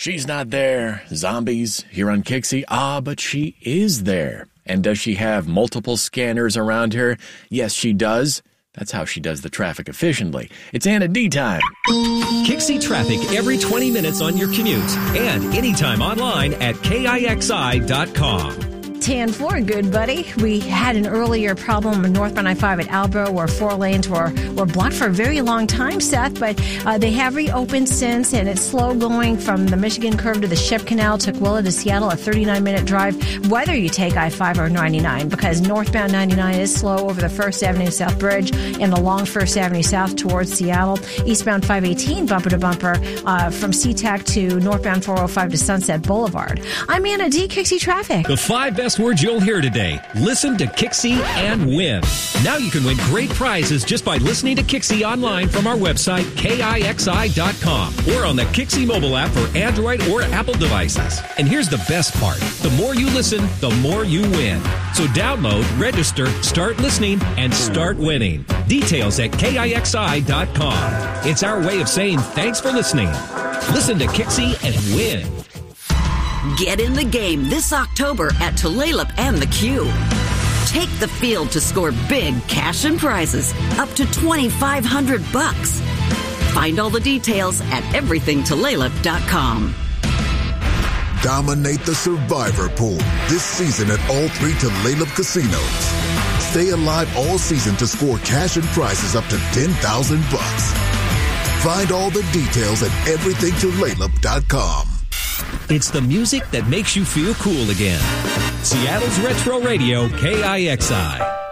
She's not there. Zombies here on Kixie. But she is there. And does she have multiple scanners around her? Yes, she does. That's how she does the traffic efficiently. It's Anna D time. Kixie traffic every 20 minutes on your commute and anytime online at KIXI.com. 10-4, good buddy. We had an earlier problem on northbound I-5 at Albro where 4 lanes were blocked for a very long time, Seth, but they have reopened since, and it's slow going from the Michigan curve to the Ship Canal, Tukwila to Seattle, a 39-minute drive, whether you take I-5 or 99, because northbound 99 is slow over the First Avenue South Bridge and the long First Avenue South towards Seattle. Eastbound 518 bumper to bumper from SeaTac to northbound 405 to Sunset Boulevard. I'm Anna D. Kixie Traffic. The 5 best words you'll hear today. Listen to Kixie and win. Now you can win great prizes just by listening to Kixie online from our website, KIXI.com, or on the Kixie mobile app for Android or Apple devices. And here's the best part. The more you listen, the more you win. So download, register, start listening, and start winning. Details at KIXI.com. It's our way of saying thanks for listening. Listen to Kixie and win. Get in the game this October at Tulalip and the Q. Take the field to score big cash and prizes up to $2,500. Find all the details at everythingtulalip.com. Dominate the Survivor Pool this season at all 3 Tulalip casinos. Stay alive all season to score cash and prizes up to $10,000. Find all the details at everythingtulalip.com. It's the music that makes you feel cool again. Seattle's Retro Radio, KIXI.